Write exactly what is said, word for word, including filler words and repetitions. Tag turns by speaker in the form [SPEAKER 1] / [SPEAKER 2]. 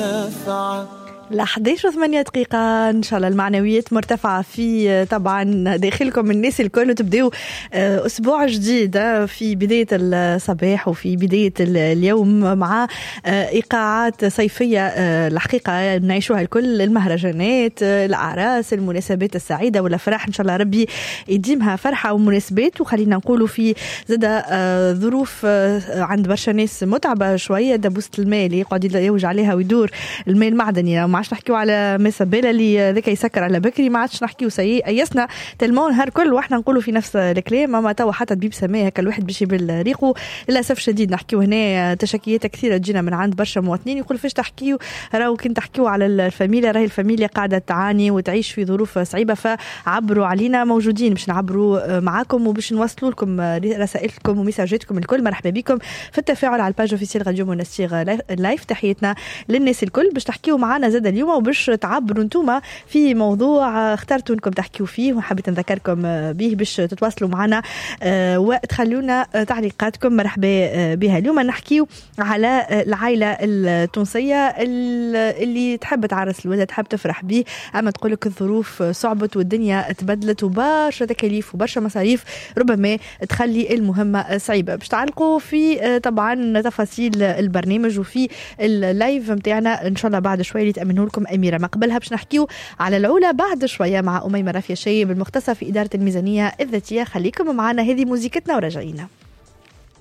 [SPEAKER 1] نافعة.
[SPEAKER 2] لحداش وثمانية دقيقة إن شاء الله المعنويات مرتفعة في طبعا داخلكم الناس الكل، وتبدأوا أسبوع جديد في بداية الصباح وفي بداية اليوم مع إيقاعات صيفية الحقيقة نعيشوها الكل، المهرجانات، الأعراس، المناسبات السعيدة والأفراح. إن شاء الله ربي يديمها فرحة ومناسبات. وخلينا نقولوا في زادة ظروف عند برشا ناس متعبة شوية، دبوست الماء اللي يقعد يوجع عليها ويدور الماء المعدني. ما عادش نحكيو على مسبله اللي ذاك يسكر على بكري، ما عادش نحكيو سيء ايسنا تلمون نهار كل واحنا نقولوا في نفس الكلام. اما توا حتى تبيب سماه هكا الواحد باش يبل ريقه. للاسف شديد نحكيو هنا تشكيات كثيره تجينا من عند برشا مواطنين يقول فاش تحكيو، راهو كنت تحكيو على الفاميليا، راهي الفاميليا قاعده تعاني وتعيش في ظروف صعيبه، فعبروا علينا، موجودين باش نعبروا معاكم وباش نوصلوا لكم رسائلكم ومساجاتكم الكل. مرحبا بكم في التفاعل على الباج اوفيسيال راديو منستير لايف. تحياتنا للناس الكل باش تحكيو معنا زاد اليوم وباش تعبروا انتوما في موضوع اخترتوا انكم تحكيوا فيه وحبيت نذكركم به باش تتواصلوا معنا وتخلونا تعليقاتكم. مرحبا بها. اليوم نحكيو على العائله التونسيه اللي تحب تعرس الولد، تحب تفرح به، اما تقول لك الظروف صعبت والدنيا تبدلت وبرشا تكاليف وبرشا مصاريف ربما تخلي المهمه صعيبه. باش تعلقوا في طبعا تفاصيل البرنامج وفي اللايف متاعنا ان شاء الله بعد شويه اللي تامنوا لكم أميرة. ما قبلها باش نحكيو على العلا بعد شوية مع أميمة رافية شيب المختصة في إدارة الميزانية الذاتية. خليكم معنا، هذه موزيكتنا ورجعينا.